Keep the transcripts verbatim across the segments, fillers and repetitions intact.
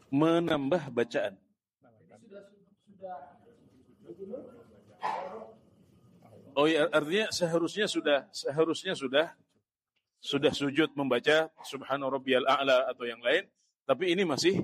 menambah bacaan. Oh ya, artinya seharusnya sudah seharusnya sudah sudah sujud membaca Subhana Rabbiyal A'la atau yang lain, tapi ini masih.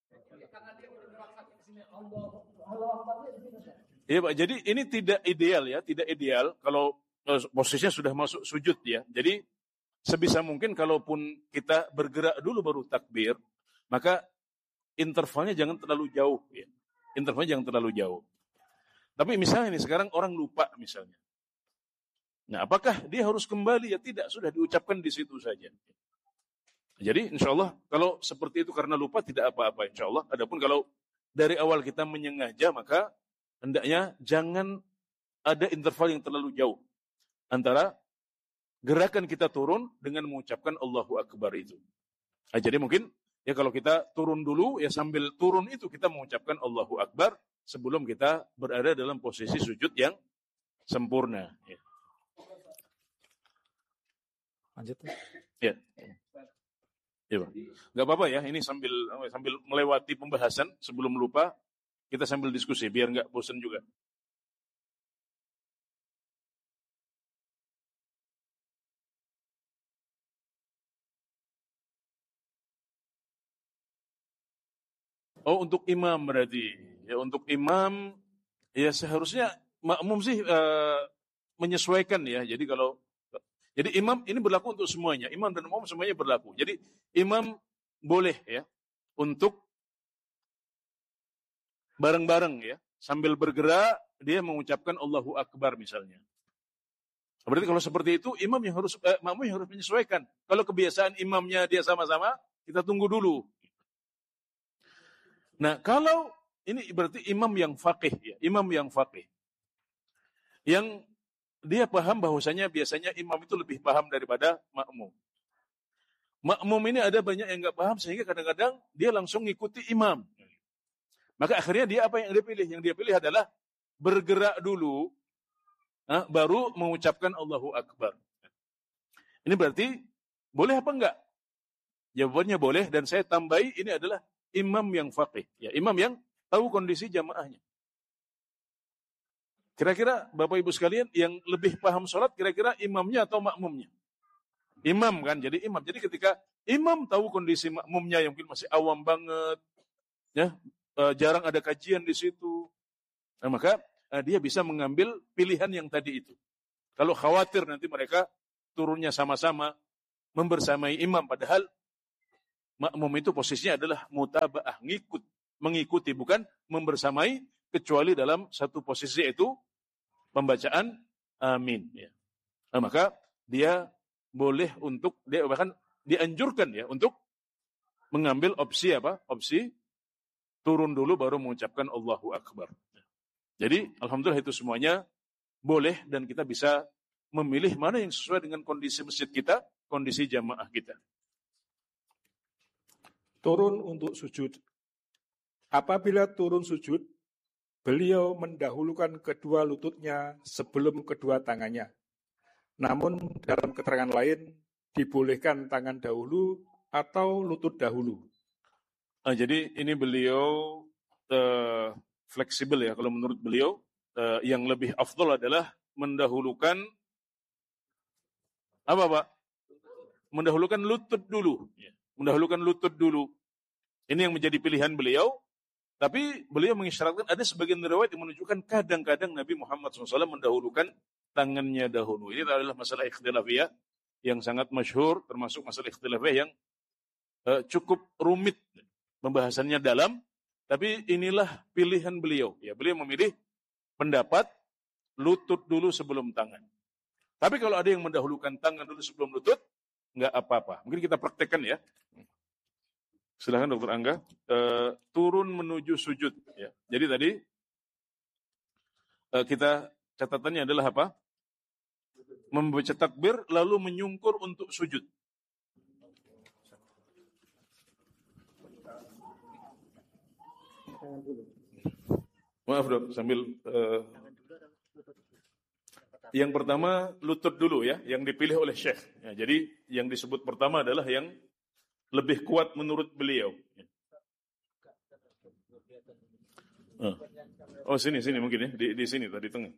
Iya Pak, jadi ini tidak ideal ya, tidak ideal kalau posisinya sudah masuk sujud ya. Jadi sebisa mungkin kalaupun kita bergerak dulu baru takbir, maka intervalnya jangan terlalu jauh ya. Intervalnya jangan terlalu jauh. Tapi misalnya nih sekarang orang lupa misalnya. Nah, apakah dia harus kembali? Ya tidak, sudah diucapkan di situ saja. Jadi insya Allah kalau seperti itu karena lupa tidak apa-apa insya Allah. Adapun kalau dari awal kita menyengaja, maka hendaknya jangan ada interval yang terlalu jauh antara gerakan kita turun dengan mengucapkan Allahu Akbar itu. Nah, jadi mungkin ya kalau kita turun dulu, ya sambil turun itu kita mengucapkan Allahu Akbar sebelum kita berada dalam posisi sujud yang sempurna. Ya. Lanjut. Ya. Ya, Pak. Nggak apa-apa ya, ini sambil sambil melewati pembahasan sebelum lupa, kita sambil diskusi biar nggak bosan juga. Oh, untuk imam berarti. Ya, untuk imam ya seharusnya makmum sih uh, menyesuaikan ya. Jadi kalau jadi imam ini berlaku untuk semuanya. Imam dan makmum semuanya berlaku. Jadi imam boleh ya untuk bareng-bareng ya, sambil bergerak dia mengucapkan Allahu Akbar misalnya. Berarti kalau seperti itu imam yang harus eh, makmum yang harus menyesuaikan. Kalau kebiasaan imamnya dia sama-sama, kita tunggu dulu. Nah, kalau ini berarti imam yang faqih ya, imam yang faqih. Yang dia paham bahwasanya biasanya imam itu lebih paham daripada makmum. Makmum ini ada banyak yang enggak paham sehingga kadang-kadang dia langsung ngikuti imam. Maka akhirnya dia apa yang dia pilih? Yang dia pilih adalah bergerak dulu, nah, baru mengucapkan Allahu Akbar. Ini berarti boleh apa enggak? Jawabannya boleh, dan saya tambahi ini adalah imam yang faqih, ya, imam yang tahu kondisi jamaahnya. Kira-kira Bapak Ibu sekalian yang lebih paham sholat kira-kira imamnya atau makmumnya? Imam kan, jadi imam. Jadi ketika imam tahu kondisi makmumnya yang mungkin masih awam banget, ya, e, jarang ada kajian di situ, nah, maka e, dia bisa mengambil pilihan yang tadi itu. Kalau khawatir nanti mereka turunnya sama-sama, membersamai imam, padahal makmum itu posisinya adalah mutaba'ah, ngikut, mengikuti, bukan membersamai, kecuali dalam satu posisi itu pembacaan amin. Ya. Nah, maka dia boleh untuk, dia bahkan dianjurkan ya untuk mengambil opsi apa? Opsi turun dulu baru mengucapkan Allahu Akbar. Jadi alhamdulillah itu semuanya boleh dan kita bisa memilih mana yang sesuai dengan kondisi masjid kita, kondisi jamaah kita. Turun untuk sujud. Apabila turun sujud, beliau mendahulukan kedua lututnya sebelum kedua tangannya. Namun dalam keterangan lain, dibolehkan tangan dahulu atau lutut dahulu. Ah, jadi ini beliau uh, fleksibel ya. Kalau menurut beliau, uh, yang lebih afdol adalah mendahulukan apa Pak? Mendahulukan lutut dulu. Mendahulukan lutut dulu. Ini yang menjadi pilihan beliau. Tapi beliau mengisyaratkan ada sebagian riwayat yang menunjukkan kadang-kadang Nabi Muhammad shallallahu alaihi wasallam mendahulukan tangannya dahulu. Ini adalah masalah ikhtilafiyah yang sangat masyhur, termasuk masalah ikhtilafiyah yang uh, cukup rumit, pembahasannya dalam. Tapi inilah pilihan beliau. Ya, beliau memilih pendapat lutut dulu sebelum tangan. Tapi kalau ada yang mendahulukan tangan dulu sebelum lutut, nggak apa-apa. Mungkin kita praktekkan ya. Silakan Dokter Angga, uh, turun menuju sujud. Ya. Jadi tadi uh, kita catatannya adalah apa? Membaca takbir lalu menyungkur untuk sujud. Maaf Dok, sambil uh, yang pertama lutut dulu ya, yang dipilih oleh Syekh. Ya, jadi yang disebut pertama adalah yang lebih kuat menurut beliau. Uh. Oh sini sini mungkin ya di di sini tadi tengah.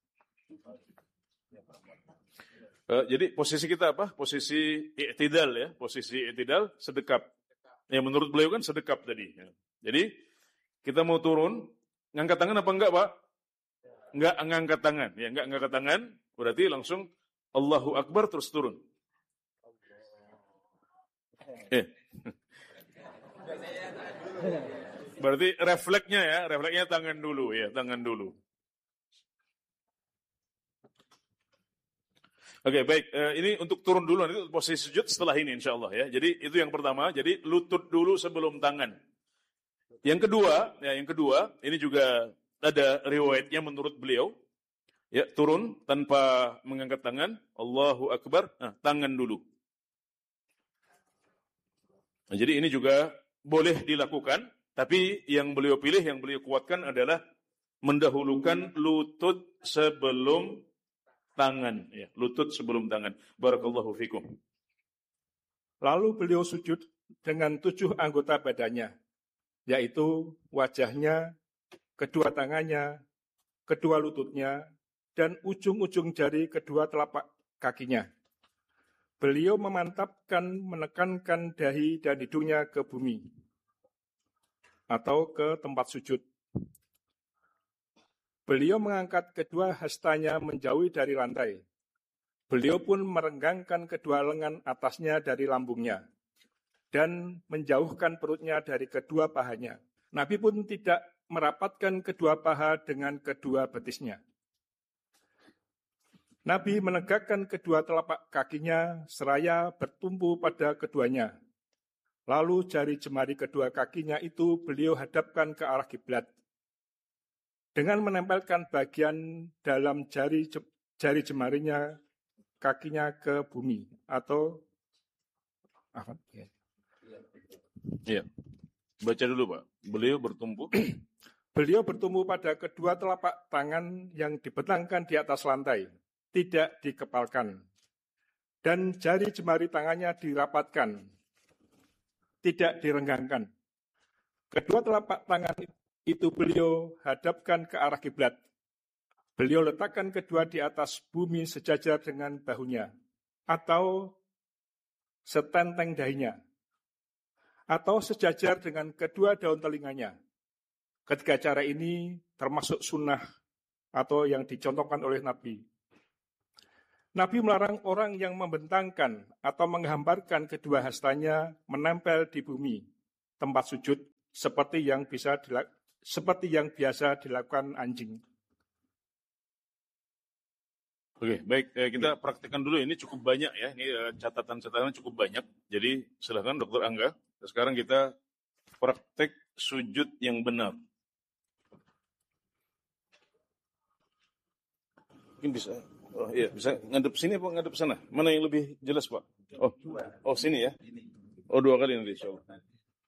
Uh, jadi posisi kita apa? Posisi i'tidal ya, posisi i'tidal sedekap. Ya menurut beliau kan sedekap tadi. Ya. Jadi kita mau turun, ngangkat tangan apa enggak Pak? Enggak ngangkat tangan. Ya enggak ngangkat tangan, berarti langsung Allahu Akbar terus turun. Eh. Berarti refleksnya ya, refleksnya tangan dulu ya, tangan dulu. Oke, okay, baik. Uh, ini untuk turun dulu, nanti posisi sujud setelah ini insya Allah ya. Jadi itu yang pertama, jadi lutut dulu sebelum tangan. Yang kedua, ya yang kedua, ini juga ada riwayatnya menurut beliau. Ya, turun tanpa mengangkat tangan, Allahu Akbar, nah, tangan dulu. Nah, jadi ini juga boleh dilakukan, tapi yang beliau pilih, yang beliau kuatkan adalah mendahulukan lutut sebelum tangan, ya, lutut sebelum tangan. Barakallahu fikum. Lalu beliau sujud dengan tujuh anggota badannya, yaitu wajahnya, kedua tangannya, kedua lututnya, dan ujung-ujung jari kedua telapak kakinya. Beliau memantapkan, menekankan dahi dan hidungnya ke bumi, atau ke tempat sujud. Beliau mengangkat kedua hastanya menjauhi dari lantai. Beliau pun merenggangkan kedua lengan atasnya dari lambungnya dan menjauhkan perutnya dari kedua pahanya. Nabi pun tidak merapatkan kedua paha dengan kedua betisnya. Nabi menegakkan kedua telapak kakinya seraya bertumpu pada keduanya. Lalu jari jemari kedua kakinya itu beliau hadapkan ke arah kiblat. Dengan menempelkan bagian dalam jari jari jemarinya kakinya ke bumi atau apa? Ya. Baca dulu Pak. Beliau bertumpu. Beliau bertumpu pada kedua telapak tangan yang dibentangkan di atas lantai, tidak dikepalkan, dan jari jemari tangannya dirapatkan, tidak direnggangkan. Kedua telapak tangan itu beliau hadapkan ke arah kiblat. Beliau letakkan kedua di atas bumi sejajar dengan bahunya, atau setenteng dahinya, atau sejajar dengan kedua daun telinganya. Ketiga cara ini termasuk sunnah atau yang dicontohkan oleh Nabi. Nabi melarang orang yang membentangkan atau menghamparkan kedua hastanya menempel di bumi, tempat sujud, seperti yang bisa dilakukan. Seperti yang biasa dilakukan anjing. Oke, baik. Eh, kita praktekkan dulu. Ini cukup banyak ya. Ini eh, catatan-catatan cukup banyak. Jadi silakan Dokter Angga. Sekarang kita praktek sujud yang benar. Mungkin bisa. Oh iya, bisa ngadep sini apa ngadep sana? Mana yang lebih jelas Pak? Oh, oh sini ya. Oh dua kali nanti insya Allah.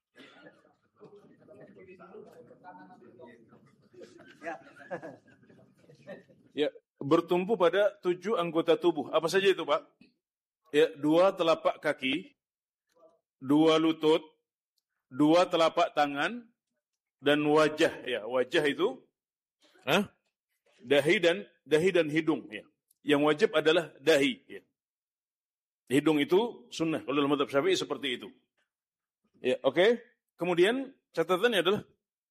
Ya, bertumpu pada tujuh anggota tubuh. Apa saja itu, Pak? Ya, dua telapak kaki, dua lutut, dua telapak tangan, dan wajah. Ya, wajah itu, huh? dahi dan dahi dan hidung. Ya. Yang wajib adalah dahi. Ya. Hidung itu sunnah. Kalau dalam mazhab Syafi'i seperti itu. Ya, oke. Okay. Kemudian catatannya adalah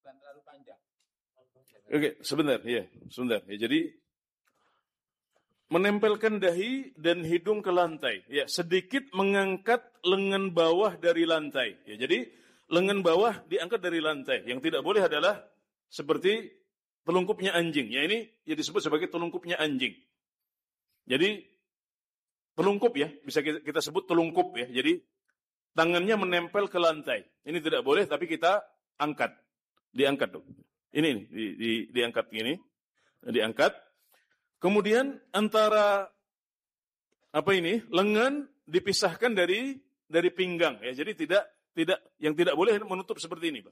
Oke, sebentar, ya, sebentar. Ya, jadi menempelkan dahi dan hidung ke lantai, ya, sedikit mengangkat lengan bawah dari lantai. Ya, jadi lengan bawah diangkat dari lantai. Yang tidak boleh adalah seperti telungkupnya anjing. Ya, ini ya disebut sebagai telungkupnya anjing. Jadi telungkup ya, bisa kita, kita sebut telungkup ya. Jadi tangannya menempel ke lantai. Ini tidak boleh, tapi kita angkat, diangkat dong. Ini di, di, diangkat gini, diangkat. Kemudian antara apa ini lengan dipisahkan dari dari pinggang, ya. Jadi tidak tidak yang tidak boleh menutup seperti ini, Pak.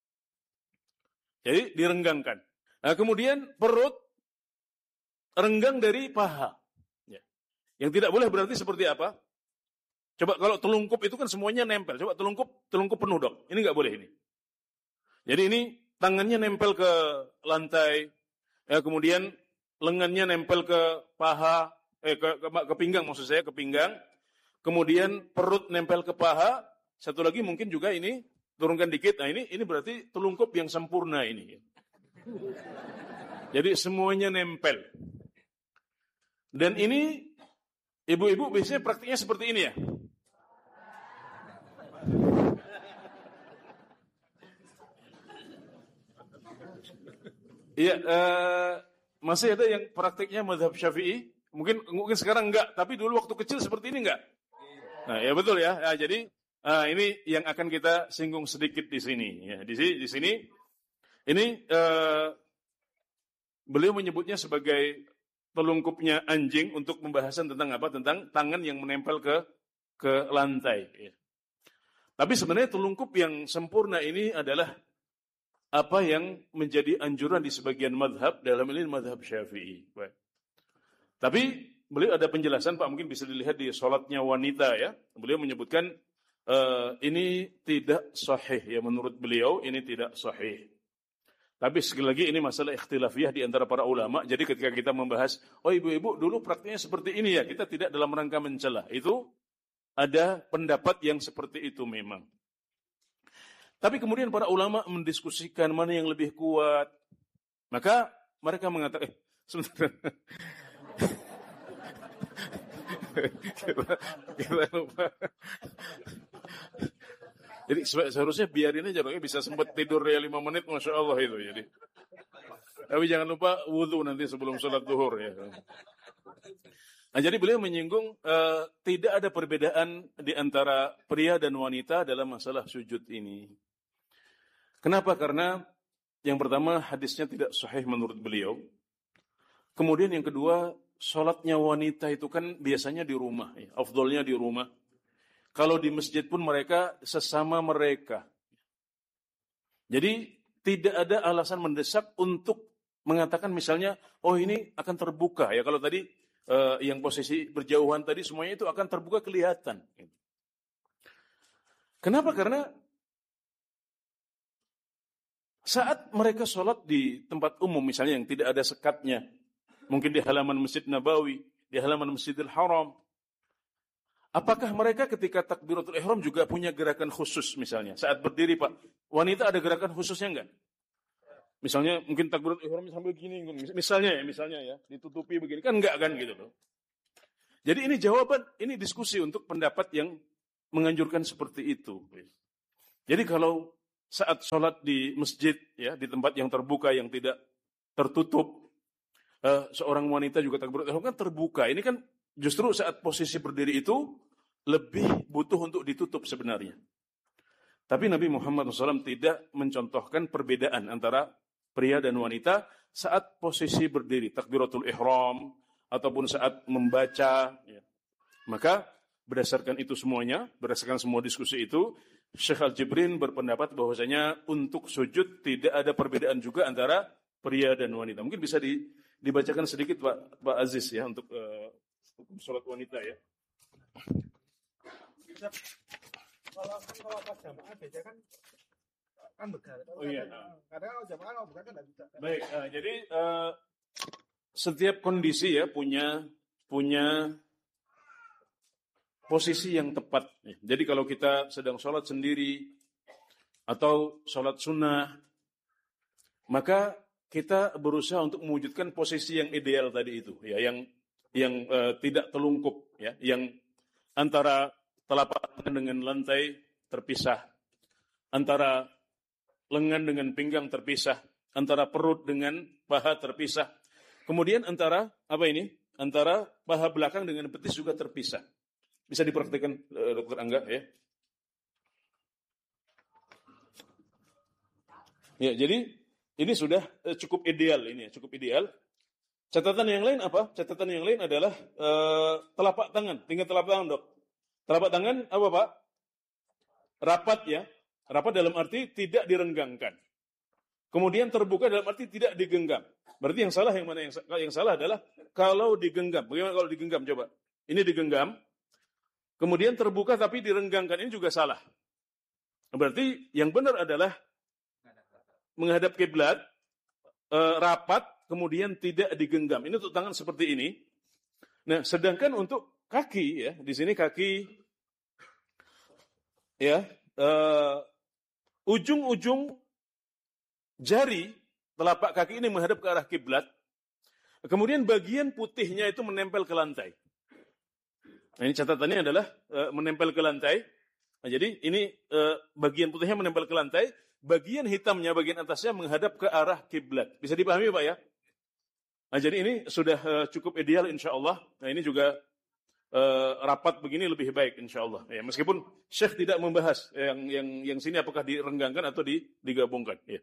Jadi direnggangkan. Nah, kemudian perut renggang dari paha. Ya. Yang tidak boleh berarti seperti apa? Coba kalau telungkup itu kan semuanya nempel. Coba telungkup telungkup penuh dong. Ini nggak boleh ini. Jadi ini tangannya nempel ke lantai, ya, kemudian lengannya nempel ke paha, eh, ke, ke, ke pinggang maksud saya, ke pinggang, kemudian perut nempel ke paha, satu lagi mungkin juga ini, turunkan dikit, nah ini ini berarti telungkup yang sempurna ini. Jadi semuanya nempel. Dan ini, ibu-ibu biasanya praktiknya seperti ini ya. Iya, uh, masih ada yang praktiknya mazhab Syafi'i. Mungkin mungkin sekarang enggak, tapi dulu waktu kecil seperti ini enggak? Nah, ya betul ya. Nah, jadi uh, ini yang akan kita singgung sedikit di sini. Ya, di sini, di sini, ini uh, beliau menyebutnya sebagai telungkupnya anjing untuk pembahasan tentang apa? Tentang tangan yang menempel ke ke lantai. Ya. Tapi sebenarnya telungkup yang sempurna ini adalah apa yang menjadi anjuran di sebagian madhab, dalam ini madhab Syafi'i. Baik. Tapi beliau ada penjelasan, Pak, mungkin bisa dilihat di sholatnya wanita ya. Beliau menyebutkan uh, ini tidak sahih ya, menurut beliau ini tidak sahih. Tapi sekali lagi ini masalah ikhtilafiyah di antara para ulama. Jadi ketika kita membahas, oh ibu-ibu dulu praktiknya seperti ini ya, kita tidak dalam rangka mencela. Itu ada pendapat yang seperti itu memang. Tapi kemudian para ulama mendiskusikan mana yang lebih kuat. Maka mereka mengatakan, eh, sebentar. kita, kita lupa. Jadi seharusnya biarin aja, bisa sempat tidur ya lima menit, Masya Allah itu. Jadi. Tapi jangan lupa wudhu nanti sebelum sholat zuhur ya. Nah, jadi beliau menyinggung uh, tidak ada perbedaan di antara pria dan wanita dalam masalah sujud ini. Kenapa? Karena yang pertama hadisnya tidak sahih menurut beliau. Kemudian yang kedua, sholatnya wanita itu kan biasanya di rumah, ya, afdolnya di rumah. Kalau di masjid pun mereka sesama mereka. Jadi tidak ada alasan mendesak untuk mengatakan misalnya, oh ini akan terbuka ya. Kalau tadi eh, yang posisi berjauhan tadi semuanya itu akan terbuka kelihatan. Kenapa? Karena saat mereka sholat di tempat umum misalnya yang tidak ada sekatnya, mungkin di halaman Masjid Nabawi, di halaman Masjidil Haram, apakah mereka ketika takbiratul ihram juga punya gerakan khusus misalnya? Saat berdiri Pak, wanita ada gerakan khususnya enggak? Misalnya mungkin takbiratul ihram sambil gini, misalnya ya, misalnya ya, ditutupi begini, kan enggak kan gitu loh. Jadi ini jawaban, ini diskusi untuk pendapat yang menganjurkan seperti itu. Jadi kalau saat sholat di masjid, ya, di tempat yang terbuka, yang tidak tertutup, uh, seorang wanita juga takbiratul ihram kan terbuka. Ini kan justru saat posisi berdiri itu lebih butuh untuk ditutup sebenarnya. Tapi Nabi Muhammad shallallahu alaihi wasallam tidak mencontohkan perbedaan antara pria dan wanita saat posisi berdiri, takbiratul ihram, ataupun saat membaca. Ya. Maka berdasarkan itu semuanya, berdasarkan semua diskusi itu, Syekh Al-Jibrin berpendapat bahwasanya untuk sujud tidak ada perbedaan juga antara pria dan wanita. Mungkin bisa di, dibacakan sedikit Pak, Pak Aziz ya untuk uh, sholat wanita ya. Kalau kalau pas jamaah beda kan kan begal. Oh iya. Kadang kalau jamaah kalau bukan kan tidak bisa. Baik, uh, jadi uh, setiap kondisi ya punya punya posisi yang tepat. Jadi kalau kita sedang sholat sendiri atau sholat sunnah, maka kita berusaha untuk mewujudkan posisi yang ideal tadi itu, ya, yang yang uh, tidak telungkup, ya, yang antara telapak tangan dengan lantai terpisah, antara lengan dengan pinggang terpisah, antara perut dengan paha terpisah, kemudian antara apa ini? Antara paha belakang dengan betis juga terpisah. Bisa dipraktikkan Dokter Angga ya. Ya, jadi ini sudah cukup ideal ini, cukup ideal. Catatan yang lain apa? Catatan yang lain adalah uh, telapak tangan. Tinggal telapak tangan, Dok. Telapak tangan apa, Pak? Rapat ya. Rapat dalam arti tidak direnggangkan. Kemudian terbuka dalam arti tidak digenggam. Berarti yang salah yang mana? Yang, yang salah adalah kalau digenggam. Bagaimana kalau digenggam? Coba. Ini digenggam. Kemudian terbuka tapi direnggangkan, ini juga salah. Berarti yang benar adalah menghadap kiblat, uh, rapat, kemudian tidak digenggam. Ini untuk tangan seperti ini. Nah, sedangkan untuk kaki, ya, di sini kaki, ya, uh, ujung-ujung jari telapak kaki ini menghadap ke arah kiblat. Kemudian bagian putihnya itu menempel ke lantai. Nah, ini catatannya adalah uh, menempel ke lantai. Nah, jadi ini uh, bagian putihnya menempel ke lantai, bagian hitamnya, bagian atasnya menghadap ke arah kiblat. Bisa dipahami Pak ya? Nah, jadi ini sudah uh, cukup ideal insya Allah. Nah, ini juga uh, rapat begini lebih baik insya Allah. Ya, meskipun Syekh tidak membahas yang yang yang sini apakah direnggangkan atau di, digabungkan. Ya.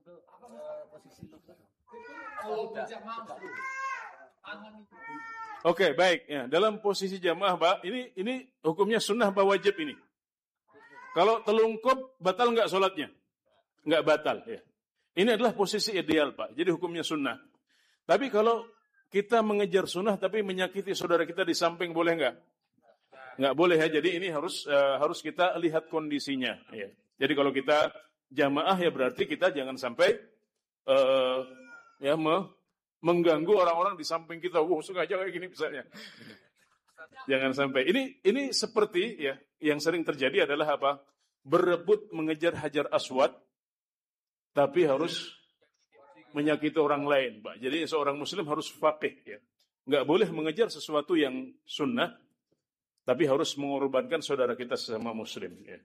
Oke, okay, baik. Ya, dalam posisi jamaah, Pak, ini ini hukumnya sunnah apa wajib ini? Kalau telungkup, batal nggak sholatnya? Nggak batal. Ya. Ini adalah posisi ideal, Pak. Jadi hukumnya sunnah. Tapi kalau kita mengejar sunnah, tapi menyakiti saudara kita di samping, boleh nggak? Nggak boleh ya. Jadi ini harus uh, harus kita lihat kondisinya. Ya. Jadi kalau kita jamaah, ya berarti kita jangan sampai uh, ya me, mengganggu orang-orang di samping kita. Wah, sengaja kayak gini misalnya. Jangan sampai. Ini ini seperti ya yang sering terjadi adalah apa? Berebut mengejar Hajar Aswad, tapi harus menyakiti orang lain, Pak. Jadi seorang muslim harus faqih ya. Nggak boleh mengejar sesuatu yang sunnah, tapi harus mengorbankan saudara kita sesama muslim ya.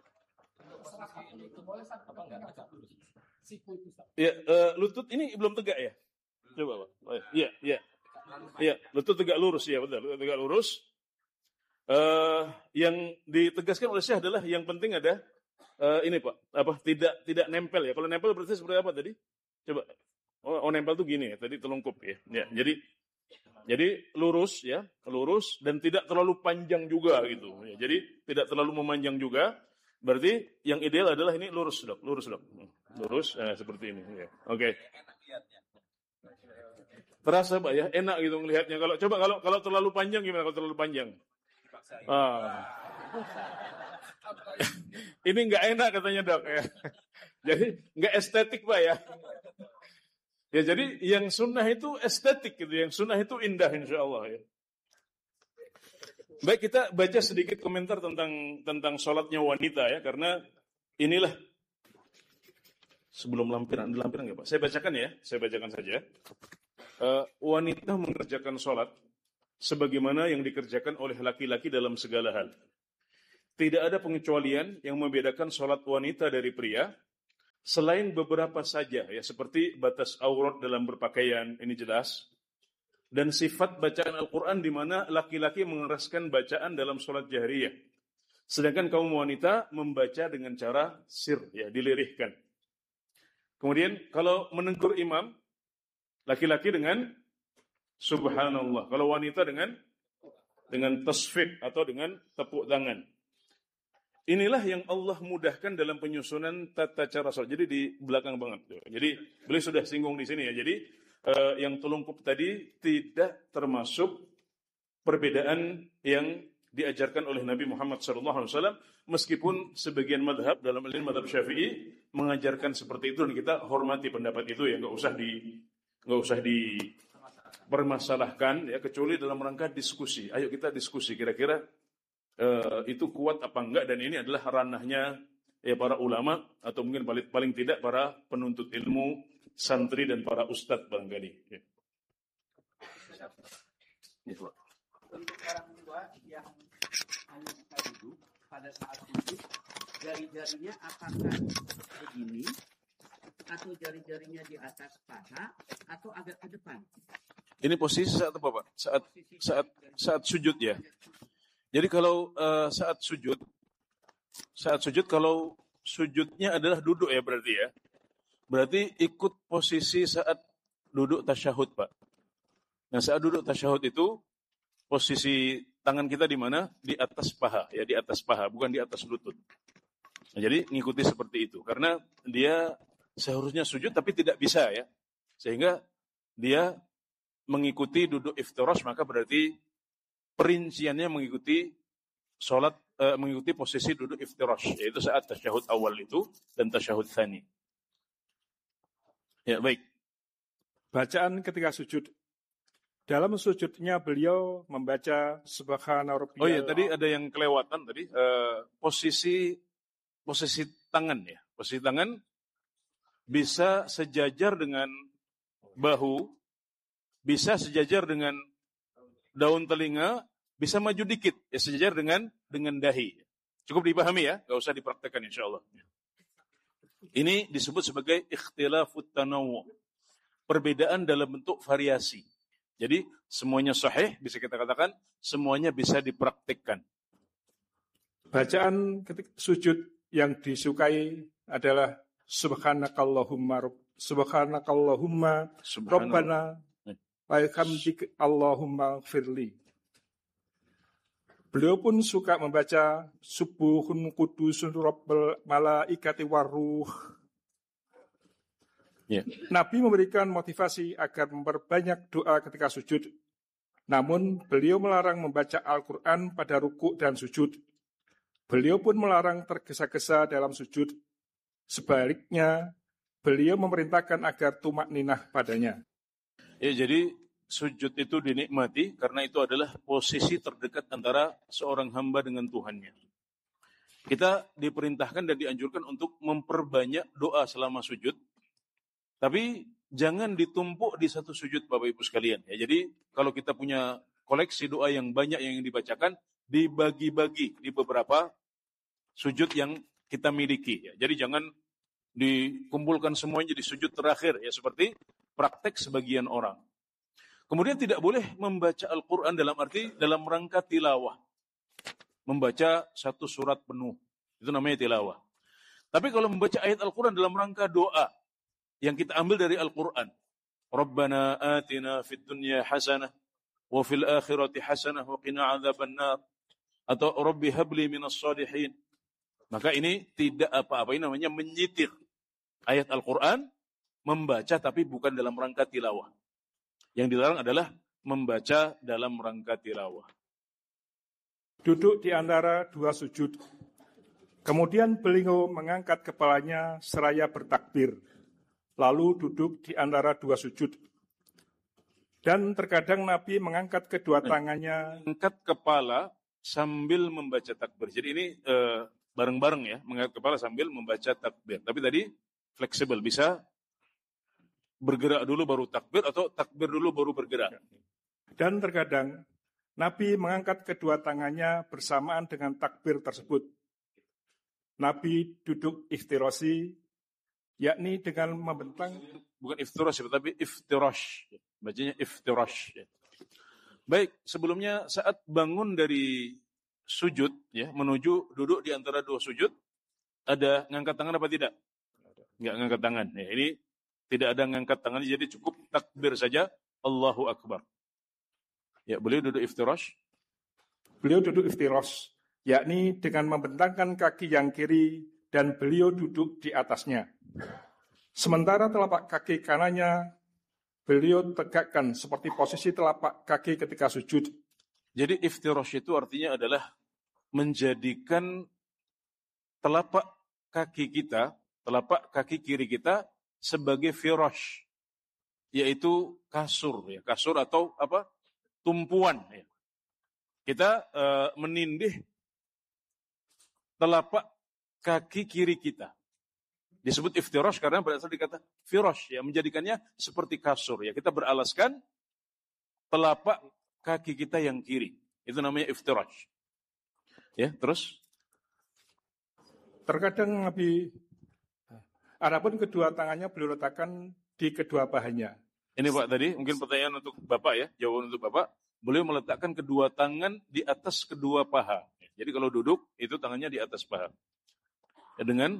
Ya, uh, lutut ini belum tegak ya? Coba, Pak. Oh, iya, iya. Iya, lutut tegak lurus ya, betul. Lutut tegak lurus. Uh, yang ditegaskan oleh Syekh adalah yang penting ada uh, ini Pak, apa tidak tidak nempel ya. Kalau nempel berarti seperti apa tadi? Coba. Oh, oh nempel tuh gini ya, tadi telungkup ya. Ya, jadi jadi lurus ya, lurus dan tidak terlalu panjang juga gitu. Ya, jadi tidak terlalu memanjang juga. Berarti yang ideal adalah ini lurus, Dok. Lurus, Dok. Lurus eh, seperti ini ya. Oke. Okay. Terasa Pak ya, enak gitu melihatnya. Kalau coba kalau kalau terlalu panjang gimana kalau terlalu panjang? Ah. Ini nggak enak katanya Dok ya. Jadi nggak estetik Pak ya. Ya jadi yang sunnah itu estetik gitu, yang sunnah itu indah insya Allah ya. Baik, kita baca sedikit komentar tentang tentang sholatnya wanita ya, karena inilah sebelum lampiran, ada lampiran nggak Pak? Saya bacakan ya, saya bacakan saja. Uh, wanita mengerjakan sholat sebagaimana yang dikerjakan oleh laki-laki dalam segala hal. Tidak ada pengecualian yang membedakan sholat wanita dari pria, selain beberapa saja, ya seperti batas aurat dalam berpakaian, ini jelas, dan sifat bacaan Al-Quran di mana laki-laki mengeraskan bacaan dalam sholat jahriyah, sedangkan kaum wanita membaca dengan cara sir, ya dilirihkan. Kemudian kalau menegur imam, laki-laki dengan subhanallah. Kalau wanita dengan dengan tasfik atau dengan tepuk tangan. Inilah yang Allah mudahkan dalam penyusunan tata cara sholat. Jadi di belakang banget. Jadi beliau sudah singgung di sini ya. Jadi eh, yang telungkup tadi tidak termasuk perbedaan yang diajarkan oleh Nabi Muhammad shallallahu alaihi wasallam, meskipun sebagian madhab dalam ilmu madhab Syafi'i mengajarkan seperti itu dan kita hormati pendapat itu ya, nggak usah di nggak usah dipermasalahkan ya, kecuali dalam rangka diskusi. Ayo kita diskusi kira-kira uh, itu kuat apa enggak, dan ini adalah ranahnya ya para ulama atau mungkin paling, paling tidak para penuntut ilmu, santri dan para ustadz barangkali. Ya. Untuk orang tua yang hanya bisa duduk pada saat sujud, jari-jarinya apakah begini atau jari-jarinya di atas paha atau agak ke depan? Ini posisi saat apa Pak? Saat saat saat sujud ya. Jadi kalau uh, saat sujud, saat sujud kalau sujudnya adalah duduk ya berarti ya. Berarti ikut posisi saat duduk tasyahud Pak. Nah saat duduk tasyahud itu posisi tangan kita di mana? Di atas paha, ya di atas paha, bukan di atas lutut. Nah, jadi ngikuti seperti itu, karena dia seharusnya sujud tapi tidak bisa ya, sehingga dia mengikuti duduk iftirash, maka berarti perinciannya mengikuti sholat, eh, mengikuti posisi duduk iftirash, yaitu saat tasyahud awal itu dan tasyahud tsani. Ya, baik. Bacaan ketika sujud. Dalam sujudnya beliau membaca Subhana Rabbiyal. Oh iya, tadi ada yang kelewatan tadi. Uh, posisi posisi tangan ya. Posisi tangan bisa sejajar dengan bahu, bisa sejajar dengan daun telinga, bisa maju dikit, ya sejajar dengan dengan dahi. Cukup dipahami ya, nggak usah dipraktekkan insya Allah. Ini disebut sebagai ikhtilafut tanawwu, perbedaan dalam bentuk variasi. Jadi semuanya sahih, bisa kita katakan semuanya bisa dipraktikkan. Bacaan ketika sujud yang disukai adalah Subhanakallahumma Subhanakallahumma Rabbana wa bihamdika Allahumma firli. Beliau pun suka membaca Subuhun Kudusun Rabbal Malaikati Waruh. Yeah. Nabi memberikan motivasi agar memperbanyak doa ketika sujud. Namun beliau melarang membaca Al-Quran pada rukuk dan sujud. Beliau pun melarang tergesa-gesa dalam sujud. Sebaliknya, beliau memerintahkan agar tumak ninah padanya. Ya, jadi sujud itu dinikmati karena itu adalah posisi terdekat antara seorang hamba dengan Tuhannya. Kita diperintahkan dan dianjurkan untuk memperbanyak doa selama sujud. Tapi jangan ditumpuk di satu sujud Bapak Ibu sekalian. Ya, jadi kalau kita punya koleksi doa yang banyak yang dibacakan, dibagi-bagi di beberapa sujud yang kita miliki. Ya. Jadi jangan dikumpulkan semuanya di sujud terakhir. Ya, seperti praktek sebagian orang. Kemudian tidak boleh membaca Al-Quran dalam arti dalam rangka tilawah. Membaca satu surat penuh. Itu namanya tilawah. Tapi kalau membaca ayat Al-Quran dalam rangka doa, yang kita ambil dari Al-Quran. Rabbana atina fid dunya hasanah, wa fil akhirati hasanah, wa qina adzaban nar. Atau Rabbi habli minas salihin. Maka ini tidak apa-apa, ini namanya menyitir ayat Al-Quran, membaca tapi bukan dalam rangka tilawah. Yang dilarang adalah membaca dalam rangka tilawah. Duduk di antara dua sujud. Kemudian beliau mengangkat kepalanya seraya bertakbir. Lalu duduk di antara dua sujud. Dan terkadang Nabi mengangkat kedua tangannya. Angkat kepala sambil membaca takbir. Jadi ini eh, bareng-bareng ya, mengangkat kepala sambil membaca takbir. Tapi tadi fleksibel, bisa bergerak dulu baru takbir atau takbir dulu baru bergerak. Dan terkadang Nabi mengangkat kedua tangannya bersamaan dengan takbir tersebut. Nabi duduk iftirasi, yakni dengan membentang, bukan iftirash tapi iftirash, bacanya iftirash. Baik, sebelumnya saat bangun dari sujud ya menuju duduk di antara dua sujud, ada ngangkat tangan apa tidak? Enggak ngangkat tangan. Ya, ini tidak ada ngangkat tangan, jadi cukup takbir saja, Allahu Akbar. Ya, beliau duduk iftirash. Beliau duduk iftirash, yakni dengan membentangkan kaki yang kiri dan beliau duduk di atasnya. Sementara telapak kaki kanannya beliau tegakkan seperti posisi telapak kaki ketika sujud. Jadi iftirash itu artinya adalah menjadikan telapak kaki kita, telapak kaki kiri kita sebagai firash, yaitu kasur ya, kasur atau apa? Tumpuan ya. Kita uh, menindih telapak kaki kiri kita. Disebut iftirash karena berasal dari kata firash ya, menjadikannya seperti kasur ya. Kita beralaskan telapak kaki kita yang kiri. Itu namanya iftirash. Ya, terus terkadang Nabi, adapun kedua tangannya beliau letakkan di kedua pahanya. Ini Pak tadi, mungkin pertanyaan untuk Bapak ya, jawaban untuk Bapak. Beliau meletakkan kedua tangan di atas kedua paha. Jadi kalau duduk, itu tangannya di atas paha. Ya, dengan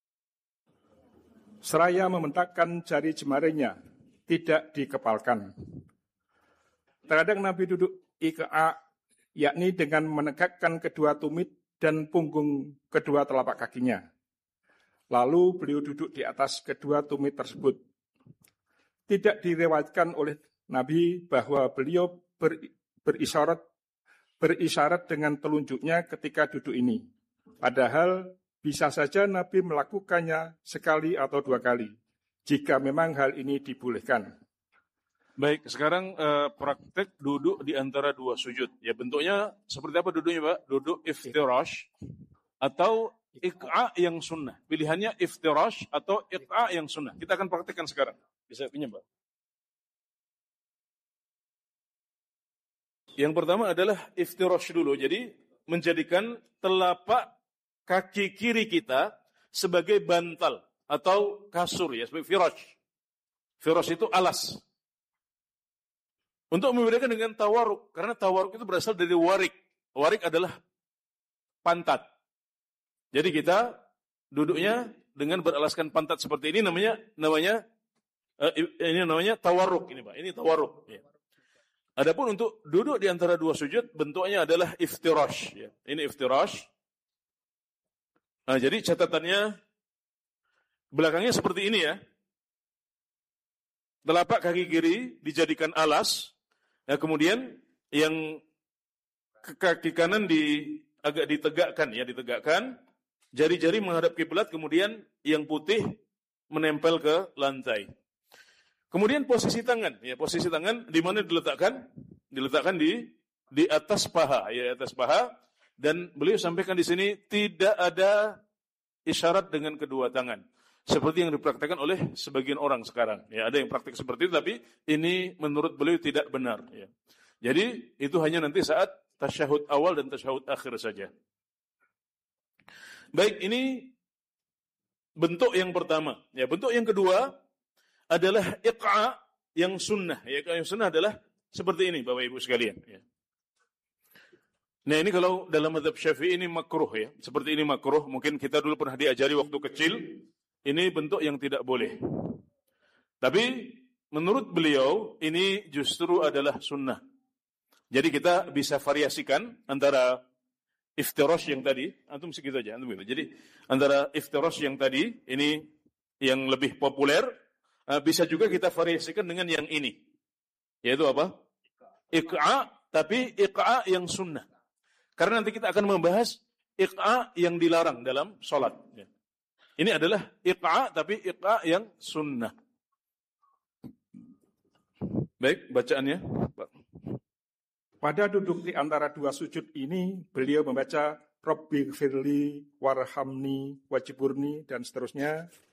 seraya membentangkan jari jemarinya, tidak dikepalkan. Terkadang Nabi duduk iqa, yakni dengan menegakkan kedua tumit dan punggung kedua telapak kakinya. Lalu beliau duduk di atas kedua tumit tersebut. Tidak direwatkan oleh Nabi bahwa beliau ber, berisyarat berisyarat dengan telunjuknya ketika duduk ini. Padahal bisa saja Nabi melakukannya sekali atau dua kali. jika memang hal ini dibolehkan. Baik, sekarang uh, praktek duduk di antara dua sujud. Ya, bentuknya seperti apa duduknya, Pak? Duduk iftirash atau iq'a yang sunnah. Pilihannya iftirash atau iq'a yang sunnah. Kita akan praktekkan sekarang. Bisa pinjam, Pak? Yang pertama adalah iftirash dulu. Jadi menjadikan telapak kaki kiri kita sebagai bantal atau kasur, ya, sebagai firash. Firash itu alas. Untuk membedakan dengan tawaruk, karena tawaruk itu berasal dari warik. Warik adalah pantat. Jadi kita duduknya dengan beralaskan pantat seperti ini, namanya namanya uh, ini namanya tawaruk ini, Pak. Ini tawaruk. Ya. Adapun untuk duduk di antara dua sujud, bentuknya adalah iftirash. Ya. Ini iftirash. Nah, jadi catatannya belakangnya seperti ini, ya. Telapak kaki kiri dijadikan alas. Nah, kemudian yang kaki kanan di agak ditegakkan, ya, ditegakkan, jari-jari menghadap kiblat, kemudian yang putih menempel ke lantai. Kemudian posisi tangan, ya, posisi tangan di mana diletakkan? Diletakkan di di atas paha, ya, atas paha, dan beliau sampaikan di sini tidak ada isyarat dengan kedua tangan. Seperti yang dipraktikkan oleh sebagian orang sekarang. Ya, ada yang praktik seperti itu, tapi ini menurut beliau tidak benar. Ya. Jadi itu hanya nanti saat tasyahud awal dan tasyahud akhir saja. Baik, ini bentuk yang pertama. Ya, bentuk yang kedua adalah iq'a yang sunnah. Ya, iq'a yang sunnah adalah seperti ini, Bapak Ibu sekalian. Ya. Nah, ini kalau dalam mazhab Syafi'i ini makruh, ya. Seperti ini makruh. Mungkin kita dulu pernah diajari waktu kecil. Ini bentuk yang tidak boleh. Tapi menurut beliau ini justru adalah sunnah. Jadi kita bisa variasikan antara iftirash yang tadi, antum segitu aja, antum gitu. Jadi antara iftirash yang tadi, ini yang lebih populer, bisa juga kita variasikan dengan yang ini. Yaitu apa? Iq'a, tapi iq'a yang sunnah. Karena nanti kita akan membahas iq'a yang dilarang dalam sholat. Ini adalah iq'a, tapi iq'a yang sunnah. Baik, bacaannya. Pada duduk di antara dua sujud ini, beliau membaca Rabbi gfirli warhamni wajiburni dan seterusnya